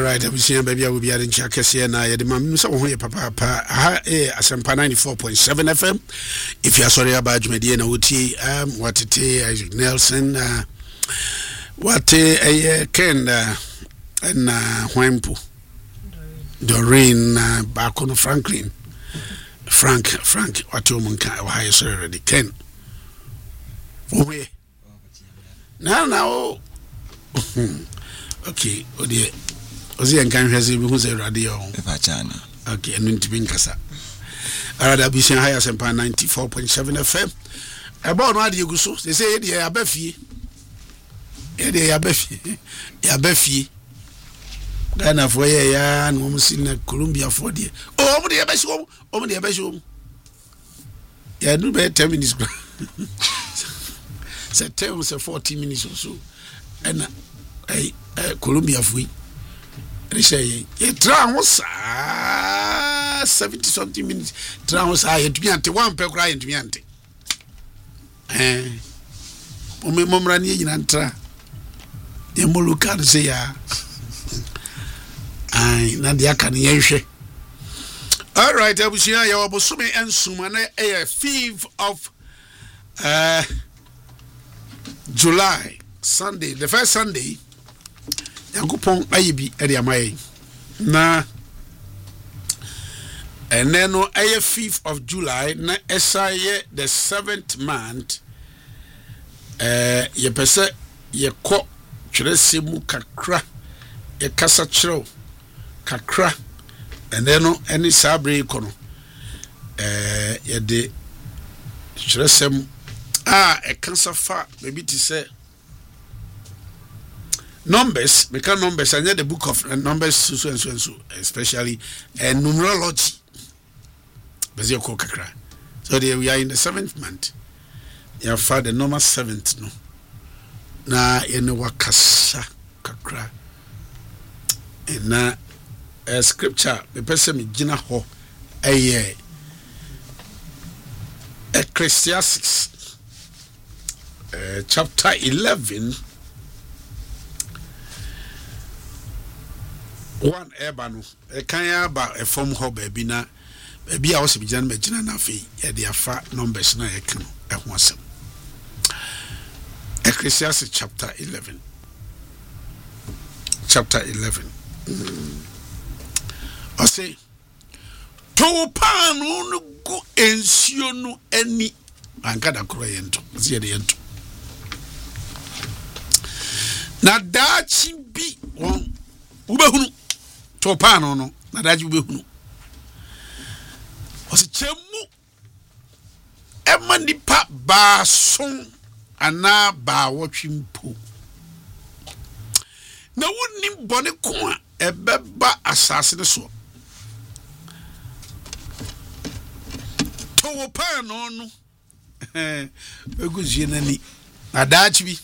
right, I'm seeing baby I will be in Chakasi and I demand so papa Asampa 94.7 FM. If you are sorry about Mediana Uti, what it is Nelson, what a Ken and Wempo Doreen Bacono Franklin Frank what you munka Ohio already Ken. Now okay, oh dear. Ozi enkan hwese bi hu se radio okay enu ntibi nkasa arada bi higher Asempa 94.7 FM eba no ade eguso se se ye de abafie Ghana for ye ya no mu sin na Colombia for de o mu de yabahye ya do be 10 minutes se 10 se 40 minutes or so and Colombia for Rishay, a trans 70 something minutes. Trans I had to one per cry and Miante. Momrani in Antra. Yamulukan say, I Nadia can yeshe. All right, I will share your Bosumi and Sumane a 5th of July, Sunday, the first Sunday. Yankupon ayibi ede amaye na eneno aye 5th of July na esaye the 7th month ye pese ye ko twerese kakra ye kasa kyerɛw kakra eneno eni sabre ko no ye de twerese e kansa fa maybe ti say numbers, because numbers and the book of numbers so, especially numerology. So there we are in the 7th month. You have found the number 7th no. Na wakasa kakra. And na a scripture the person me gina ho Ecclesiastes chapter 11 one ebano e kan ya ba e form ho ba bi na bi a wo se bigina na magina na fe e de afa numbers na e kan e ho asem Ecclesiastes chapter 11 I say to pan no go ensio no ani anka da kro yento ze de yento na da chi bi won ubehunu to pano no na daji ubehunu o se chemu e manipa ba son ana ba wotwimpo na wonni bone ko a e beba asase ne so to pano no eguzie nani na daji bi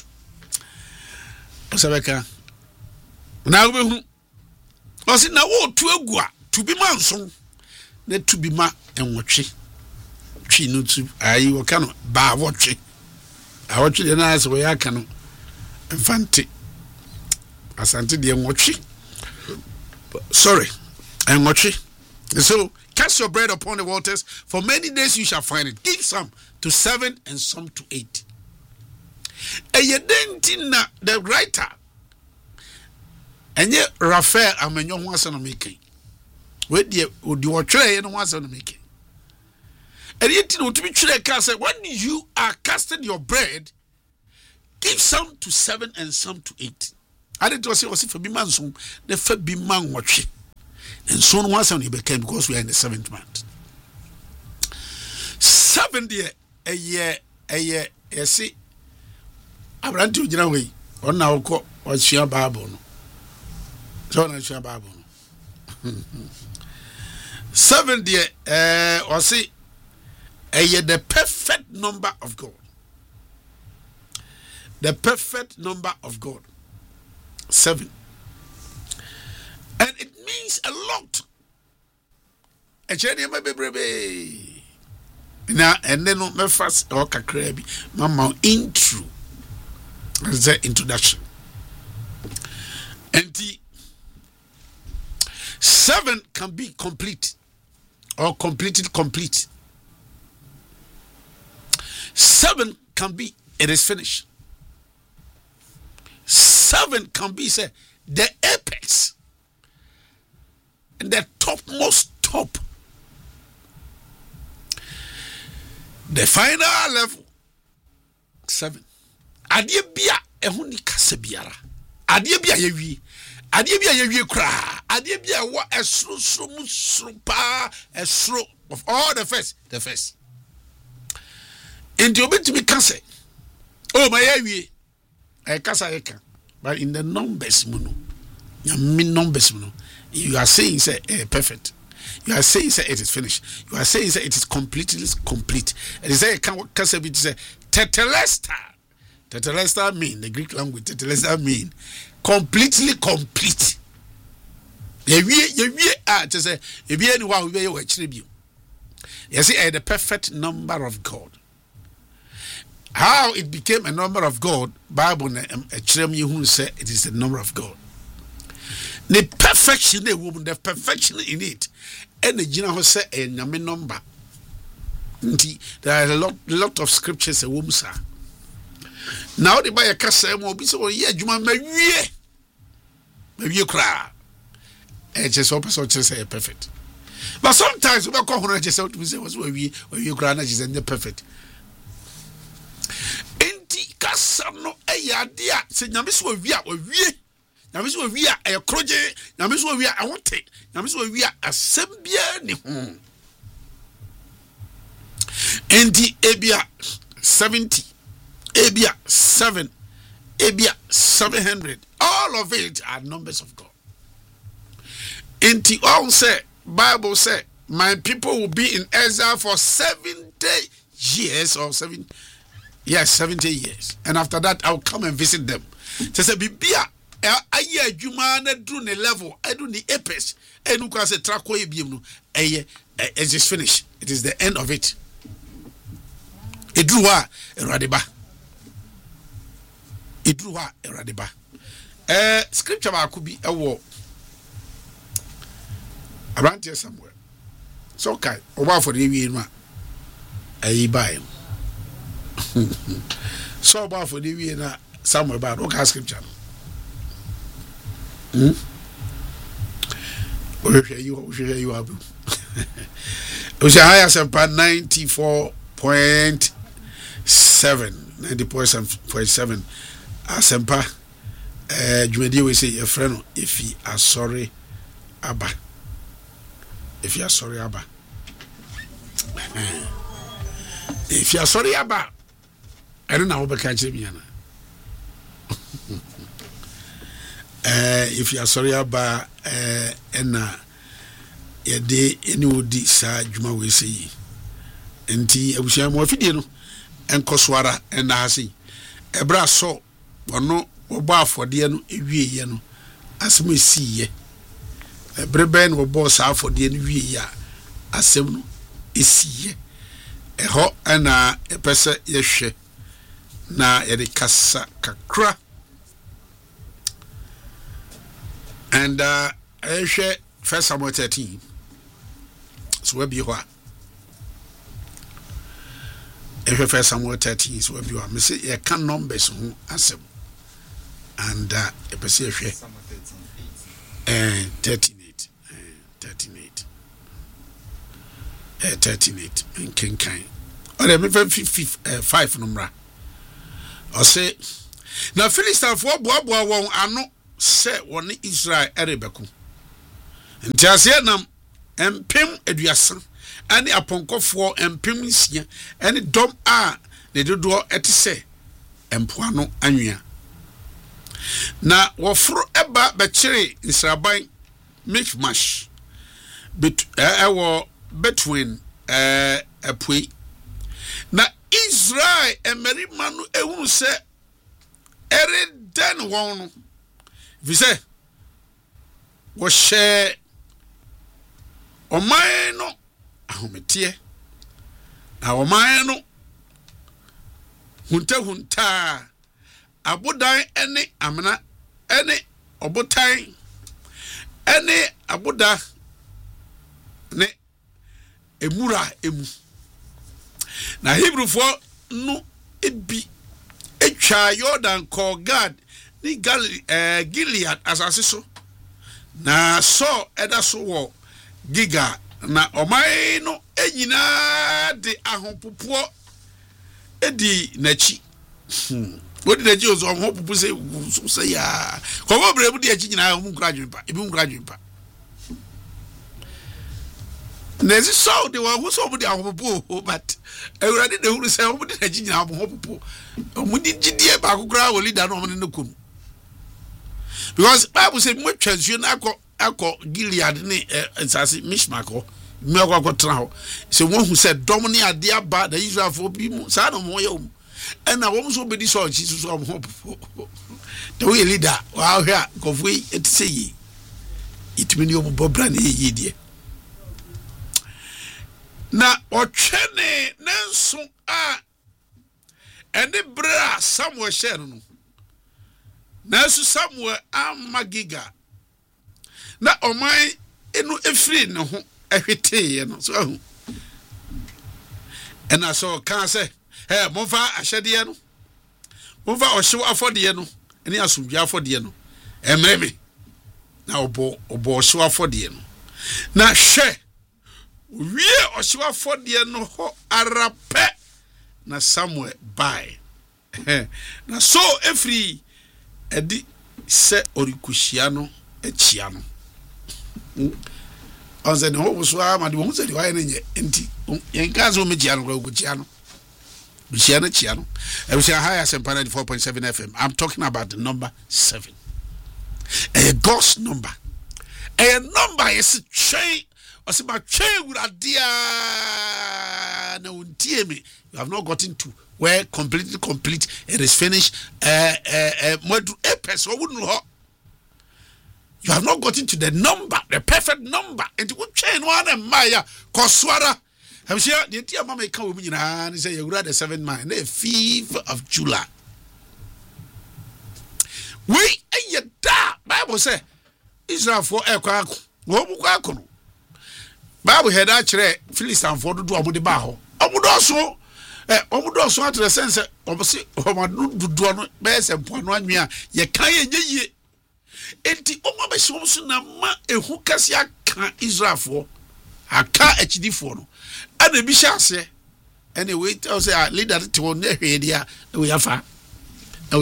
o se beka na ubehunu Osi na wo tu agua to be manson na to be ma enwotwe twi no tu ayi wo ka no ba wotwe a wotwe de na ase wo ya ka no infante asante de enwotwe sorry enwotwe so cast your bread upon the waters for many days you shall find it give some to 7 and some to 8 na the writer enye Raphael amenyo ho ase no meke we die odi wo twere no ho ase no meke Anything to be true, when you are casting your bread, give some to 7 and some to 8. I didn't say was if a man soon, the fed be man watching. And soon once he became because we are in the 7th month. 7 a year, see. I ran to Janaway or now call what's your Bible. So that's your Bible. 7 or see. The perfect number of God. The perfect number of God. 7. And it means a lot. Now, and then my first or kakrebi, mama intro. That's the introduction. And 7 can be complete or completed complete. 7 can be it is finished. 7 can be say the apex and the topmost top, the final level. 7 adie bia eho ni kase biara, adie bia yewie, adie bia yewie kra, adie bia wa esro pa esro of all the first enti obetimi kase oh my yewie e kasa eka, but in the numbers muno nyame numbers muno you are saying say perfect, you are saying say it is finished, you are saying say it is completely complete. It is say can kasa bi say tetelesta. Tetelesta mean the Greek language. Tetelesta mean completely complete. You say if you anyone we be tribute. You see the perfect number of God. How it became a number of God? Bible who say it is the number of God. The perfection the perfection in it. And the general say a number. There are a lot of scriptures a woman say. Now the buy a kasa mo bi so ye adwuma mawie kra e just so person say perfect, but sometimes we call hono just say was we kra na just say perfect enti kasa no e ya de a se nyame so wie nyame so wie e kroje nyame so wie a wote nyame so wie asem bia ni ho enti ebia 70 Abia 7, Abia 700. All of it are numbers of God. In the all say, Bible say, my people will be in exile for 70 years or 70 years. And after that, I'll come and visit them. So say, Bibia, aye, Juma, na do the level, I do the apex, and you can say, Trako, it is finished. It is the end of it. It drew a radiba. Idruwa eradeba. Scripture ba kubi ewo around here somewhere. So okay, oba for the wie no ayi buy. So oba for the wie na somewhere ba okay scripture. You abu. Higher Sempa 94.7 90.7 Asempa dwumadi we say a friend if you are sorry aba if you are sorry aba if you are sorry aba I don't know what catch me na if you are sorry aba na ye de any odi sa dwuma we say enti abusia mo afidie no enkoswara na ase ebra so ono obo afode no ewie no asem esiye ebrebe no obo sa afode no wie ya asem no esiye eho ana epese yehwe na yede kasa kakra and ehwe 1 Samuel 13 so we be ho if 1 Samuel 13 so we are me say you can numbers ho asem and e pese hwe 13:8 in kinkan or me 5 number or say na Philistine for boaboa won ano se won Israel erebeku ntiase nam empem aduasa ani aponkofo empem nsia ani dom a ne dodo etise empoano anwea na wofro eba bekire Israban Michmash between apui na Israel emerima no ehunu se ereden won no vise wo share oman no ahometie na oman no hunta abodan ene amena ene obotan ene aboda ne emura emu na Hebrew for no ebi etwa Jordan call God ni Gilead asase so na so eda so wo Giga na omai no enyina de ahompopo edi nachi wodi na ji ozo ahompopo se ya ko bo brebu de achi nyina ahom nkura dwempa ebi nkura dwempa nezi so de wa hu so bo de ahompopo but ewurade de huru se obo de achi nyina ahompopo omudi gidie ba kokura wo leader no omne no kom because Bible say mo twansuo na akọ Gilead ne ensase Mishmako me akọ tra ho se won hu se dom ne ade aba da Israel fo bi mu sa no mo ye o na wo so bedi so chi so mo the way leader wa hwa kofu etise yi itimi ne o bobra ne yi die na otwene nanso a ene bra Samuel share no nanso Samuel amagiga na omai enu efiri ne ho ehweteye no so ahu ena so kan se monfa ahyede no monfa ohyew afode no ene asomdwa afode no emreme na obo ohyew afode no na hwe wie ohyew afode no ho arape na Samuel bai na so efiri edi se orikushia no echia no onze ne ho so ama de wo se de wa ne enti yen ka so megia no ko chia no chia no everything higher Sempana 4.7 FM. I'm talking about the number 7. A God's number. A number is chain or say my chain with a dear no me. You have not gotten to where completely complete it is finished you have not gotten to the number, the perfect number. And you chain one and Maya Koswara. I'm sure the dear mama come with me and say you read the 7th month, the 5th of July. We a da Bible say Israel for a quack. Bible had actually Philistine for to do a body baho. I would also at the sense of say, do best and point 1 year. Ye can't ye. Enti omo be so na ma ehu kase aka Israel for aka HD for no ana bi sha ase anyway tell say leader te won na hwe dia na we afa na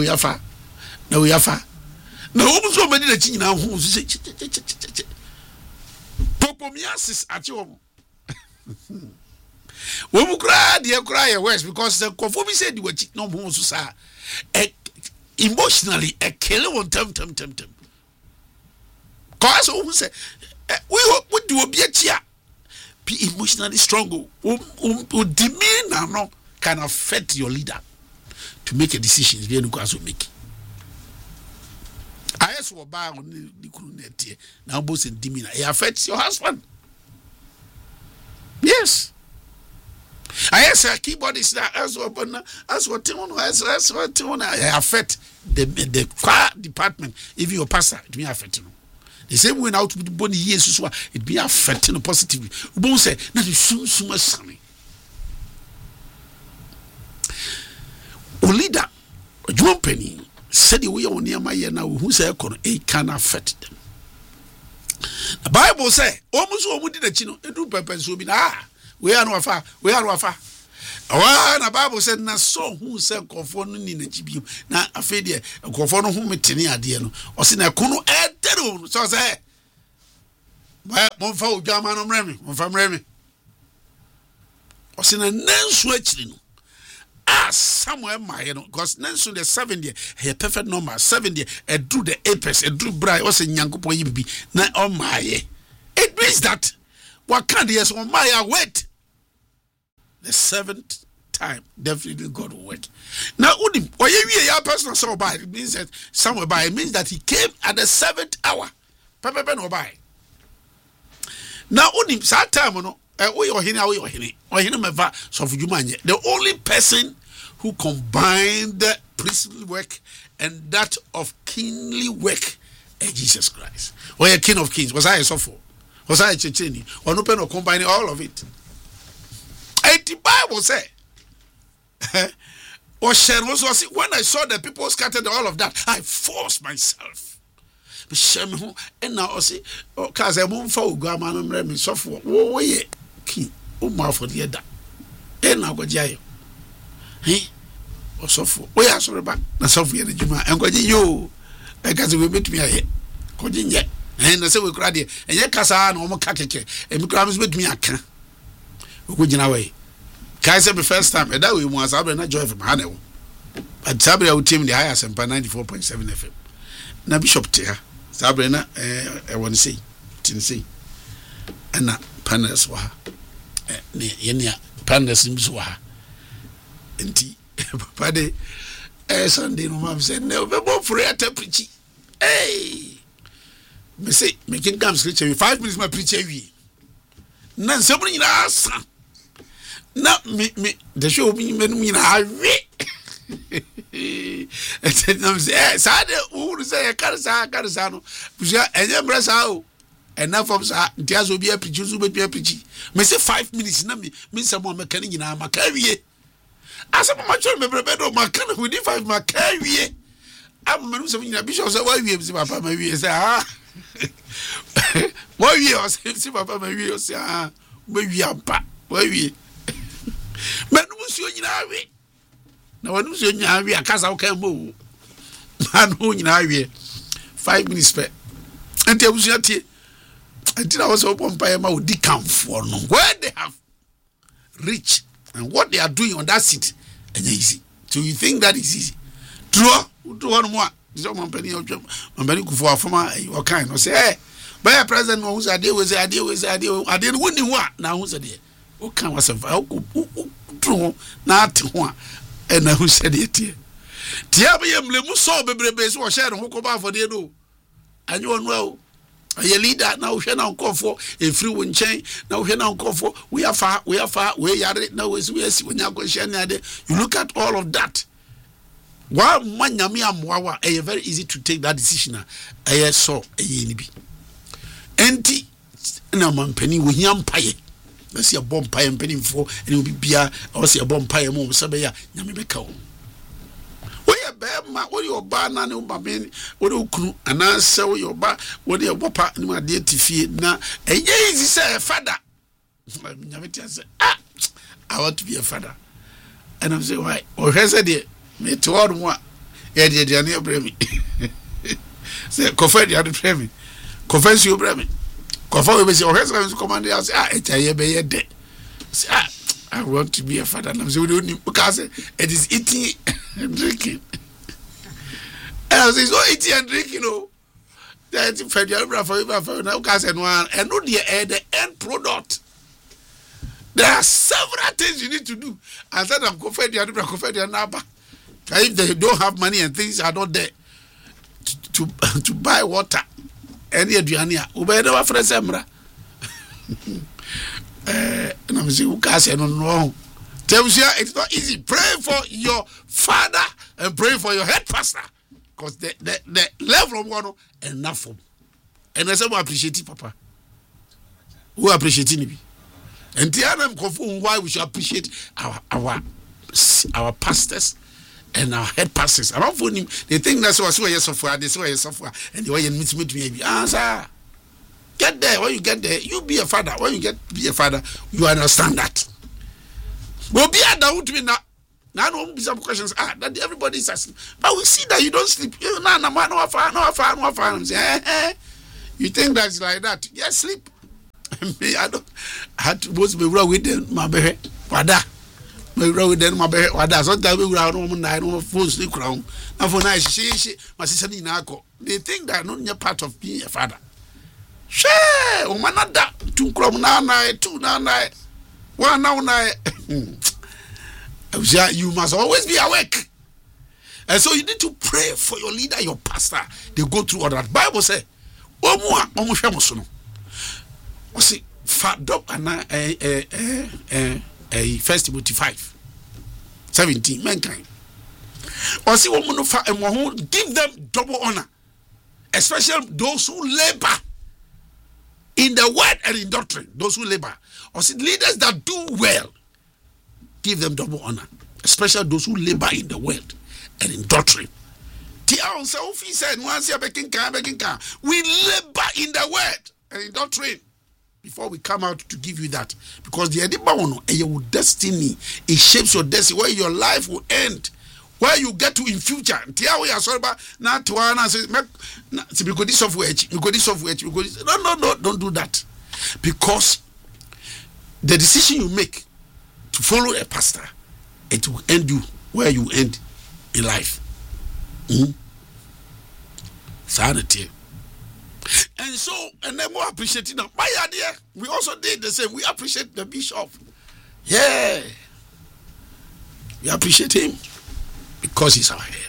omo so be na chi nyina hu so popomiasis ati omo wo mu kra de kra ye west because the kofo bi say di wachi no mo so sa emotionally a kill one tem cause who say we do obi atia be emotionally strong demeanor no can affect your leader to make a decision we no go make ayes wo ba on the kuru netie now both in demeanor it affects your husband. Yes, I say keyboard is that as what affect the choir department. If your pastor, it may affect you. The same way out with the body years so it be affecting positively. Who say that is so much sunny. O leader, John Penny said the way on near my year now who say it can affect them. The Bible say almost all did a chino, it do purpose will be we are no far. Oh, na Bible said na so who say konfo ni na gibiem na afi de konfo no hu metene ade no o se na kunu edero so say mo fa odwama no mremi o se na nansu akiri no Samuel maye no because nansu the 7 there a perfect number 7 there e do the apex e do bra o se nyankopon yibi na o maye it means that what can yes on maye wait the 7th time, definitely God will work. Now, your personal soul by it means that somewhere by it means that he came at the 7th hour. Now, that time, the only person who combined the priestly work and that of kingly work is Jesus Christ. Or a King of Kings. Was I so for? Was I checheni? Or open or combining all of it. And the Bible say, or share also when I saw the people scattered all of that, I forced myself. And now I say, oh, cause I won't fall grandma and me software. Oh, yeah, key, oh, my for the other. And now go jail. Hey, or software. We are sorry back. The software, the Juma, and go you. I guess we meet me here. Coding yet. And I say we cried here. And yet, Casa no more cake. And we grabs with me. I can. We go away. Kaiser the first time, and that we was not joy from Hanel. But Sabrina would team the highest and 94.7 FM. Now Bishop Tia, Sabrina, I want to say, Tennessee, and not Pandas were near Pandas in Swa. And tea, Paddy, Sunday, no mom said, no, but more for a temperature. Hey, me say, making come preacher 5 minutes, my preacher. None somebody in our son. Not me, the show me, I read. And then I'm saying, Sada, who say a Carazano, and then Brassao, and now from Diaz will be a preacher, will be a preacher. May say 5 minutes, no me, someone mechanic in our carrier. As a much remember better, my kind of within 5 my carrier. I'm a bishop, so why we have Papa Maria say, why we are saying Papa Maria say, maybe I'm back, why we. Man, who's your Yavi? No one who's your Yavi, a casa can move. Man, who in Yavi 5 minutes spent. And there was your tea. Until I was open by a mouth, decamp for no. Where they have reached and what they are doing on that seat, and easy. So you think that is easy? Draw, do one more. Someone penny of jump, and penny for a former, your kind, or say, hey, by a present, who's I didn't win what now who's a dear. O can was a true not one, and who said it here. Tiabiam Lemuso Bebres was sharing who come out for the do. And you know, a leader now, we now call for a free wind chain. Now we now call for we are far, we are it now is we are when you go share. You look at all of that. One man Yamia a very easy to take that decision. I saw a yenibi. Enti no man penny with yam pie. Let's see a bomb pie and penny for, and it will be beer, or see a bomb pie and more Sabaya, Yamibeko. Where a bear, what your bar, no, Babin, what you crew, and answer your bar, what your whopper, and my dear Tiffy, now, and yes, he said, father. I want to be a father. And I'm saying, why? Or has a dear, me to all one, Eddie Jania Bremy. Say, confess you had to pray me. Confess you, Bremy. Confirm with your husband's command. I say, I want to be a father. And I'm saying, because it is eating and drinking. And I say, so eating and drinking, oh, that's federal for now, because and one, and not the end product. There are several things you need to do. And then I'm confessed, you have to confess your neighbor. If they don't have money and things are not there to buy water. And the Adriania, Ubeda Frezemra. And I'm saying, Ukas, I don't know. Tells you it's not easy. Pray for your father and pray for your head pastor. Because the level of one enough for. And I said, we appreciate it, Papa. Who appreciate it? And the other confirm why we should appreciate our pastors and our head pastors. I don't him. They think that's what you're software. They say software, and the way you meet me, answer. Get there. When you get there, you be a father. When you be a father, you understand that. But be a doubt me now. Now don't be some questions. That everybody is asking. But we see that you don't sleep. No. You think that's like that? Yes, sleep. I don't. I had to both be wrong with them. My baby, wada. My wrong with them. My baby, wada. Sometimes we were on my own phone sleep crown. And for nice, she, my sister Ninako. They think that not your part of being a father. Share, oh man, not that. 2 crom now, 2 now, 1 now. You must always be awake. And so you need to pray for your leader, your pastor. They go through all that. Bible says, see, fat up and 1 Timothy 5:17, mankind. Or see, woman give them double honor, especially those who labor. in the word and in doctrine, those who labor. Or see, leaders that do well, give them double honor, especially those who labor in the word and in doctrine. We labor in the word and in doctrine before we come out to give you that, because the your destiny, it shapes your destiny, where your life will end, where you get to in future. No, don't do that, because the decision you make to follow a pastor, it will end you where you end in life. Sanity. And so, and then more appreciating them. My idea, we also did the same. We appreciate the bishop. Yeah. We appreciate him because he's our head.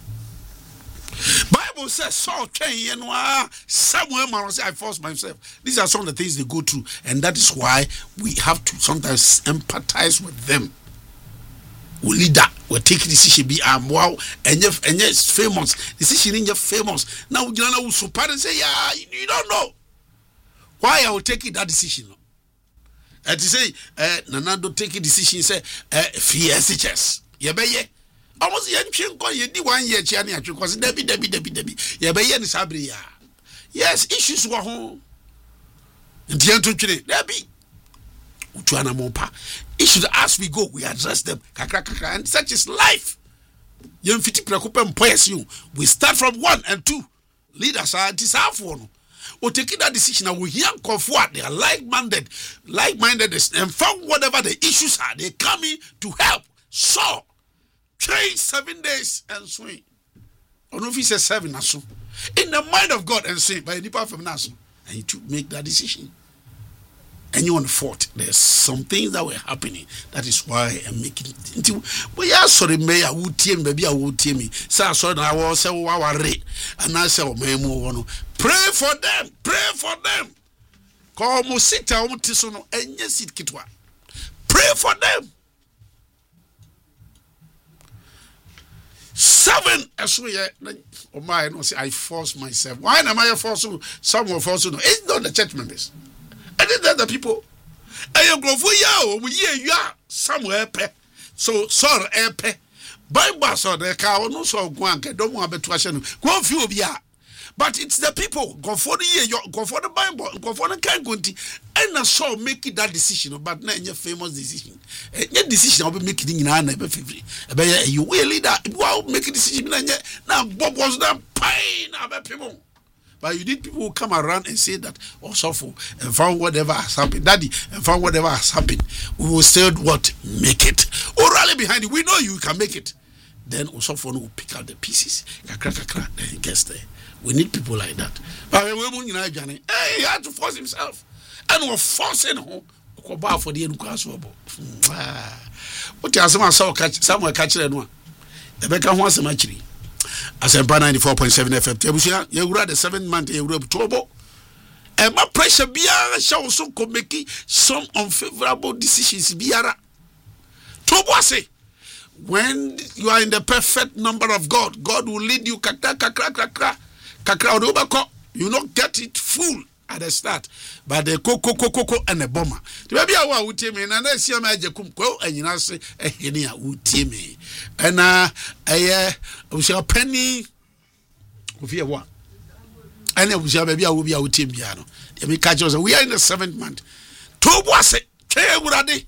Bible says, Saul came somewhere, I forced myself. These are some of the things they go through. And that is why we have to sometimes empathize with them. We lead that. We take decision be wow and yes famous. Decision in your famous. Now you know so parents say, yeah, you don't know why I will take it that decision. And to say Nanando take a decision, say fear SHS. Yebeye. Almost ye di 1 year chiani atwe because debi. Yebeye ni sabria. Yes, issues were home. Ntianto twire. Debi. Utuana mopa. Issues as we go, we address them. And such is life. We start from 1 and 2. Leaders are disafone. We taking that decision and we hear comfort. They are like-minded, and found whatever the issues are, they come in to help. So, train 7 days and swing. I don't know if he says 7 or so. In the mind of God and swing by the part from Nassau. And you to make that decision. And you on the fort. There's some things that were happening. That is why I'm making it. But yeah, sorry, may I would team, maybe I would team me. So I saw I was so worried. And I said, pray for them, pray for them. Call Musita Omtisono and yes, it kitwa. Pray for them. 7 as we oh my, no, say I force myself. Why am I forcing? Some will force no. It's not the church members. And then the people, I am going for you are somewhere. So, sorry, Bible saw the car, no so don't want to question. Go few of ya. But it's the people, go for the year, go for the Bible, go for the Kangunti, and I saw making that decision, but not your famous decision. Your decision will be making in an favorite. You will lead that, wow, make a decision. Now, Bob was that pain about people. But you need people who come around and say that, oh, suffer, and found whatever has happened. Daddy, and found whatever has happened. We will still what? Make it. Or rally behind it. We know you can make it. Then Osofo will pick out the pieces. Then he gets there. We need people like that. But when he had to force himself. And we're forcing him. For the what you are somewhere catching one. The Becca wants a match. As a 94.7 FM, you were the 7 month, you were Tobo. And my pressure biara shall also make some unfavorable decisions. Biara Tobo say, when you are in the perfect number of God, God will lead you. Kakra. You not get it full at the start, but the coco and the bomber. The baby I would tell me, and I see a magic and you know, say, a would tell me. And we shall penny of your one. And we shall maybe I will be our team piano. We are in the 7th month. Two was it, Kayuradi.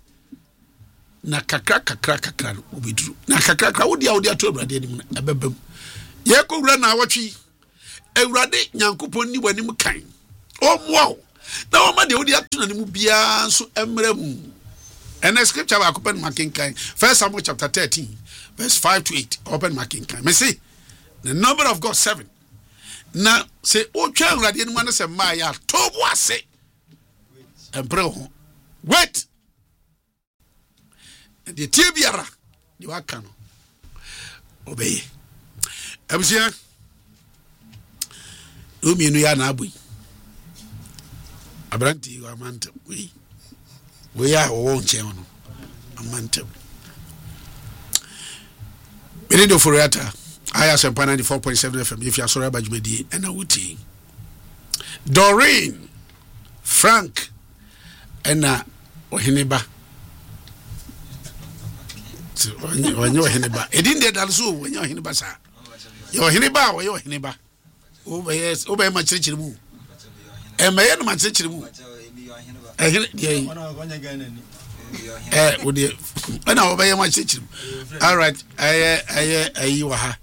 Nakakra will be true. Nakakra would you out to Brady? A bebum. Yako run our tree. A radi, Yankuponi when you kind. Oh, wow. Now, my dear, to be so emblem. And the scripture I open marking kind. 1 Samuel chapter 13, verse 5 to 8. Open marking kind. Me see the number of God 7. Now, say, oh, child, I didn't want to say, Maya, Tobo say, and pray. Wait. And the Tibiara, you are canon. Obey. Absia, Uminuya Nabui. Abranti, you are mantle. We are won't chairman. A mantle. Benito Furiata. I ask 94.7 FM. If you are sorry about me, and I would see Doreen Frank ena oheneba wanyo oheneba edin de dalso wanyo oheneba sa yo oheneba wo yo oheneba obey ma chirichiri mu emaye no ma chirichiri mu odi ana obey ma chirichiri all right ayi wa ha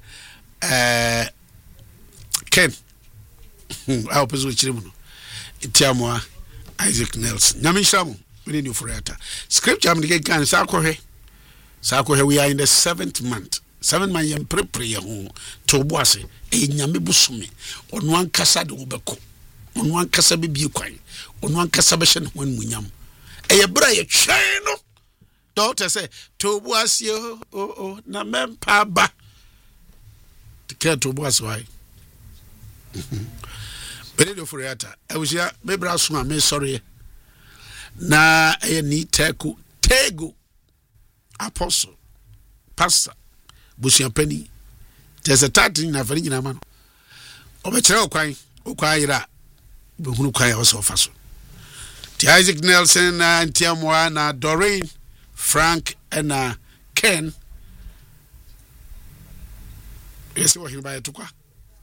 Ken I'll pursue Chirimuno. Tiamwa Isaac Nelson. Nyamishamu, we need you for it. Scripture, I'm going to Sakohe. Sakohe, we are in the 7th month. 7 months, I'm preparing to Boise, a Yamibusumi, on one Casa de Ubeko, on one Casa Bibuquine, on one Casabation when we yam. A brave chino. Daughter say, to Boise, na mempa ba. To care to Boise, why? Benedo Furiata, I was here, maybe I was my sorry. Na a neat tego apostle, pastor, Bushia Penny. There's a title in a Virginia man. Obetra Quaira, Buhukai also faso. The Isaac Nelson and Tiamwa, Doreen, Frank, and Ken. Yes, what he buy a tuka.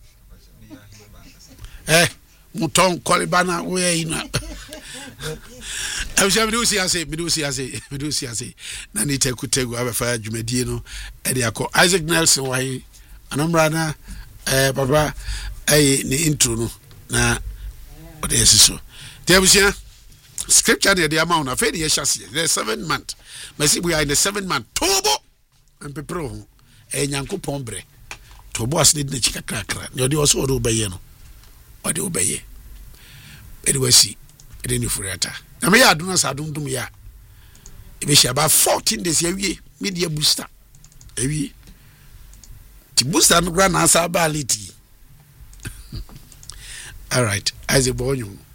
Muton Kolibana, where you know. I was having Medusia, Nanita Kutego, Abafa, Jumedino, Ediaco, Isaac Nelson, why, and I'm runner, Papa, the intro, na, what is so? There was here, scripture, the amount of 8 years, the 7th month. Messi, we are in the 7th month, Tobo, and Pepro, and Yanko Pombre, Tobos did the chica cracker, you're also obeying. Or the obey. It was see, it ain't for it. I may do not do me. It was about 14 days a year, media booster. A year. The booster and grand answer ability. All right, as a boy.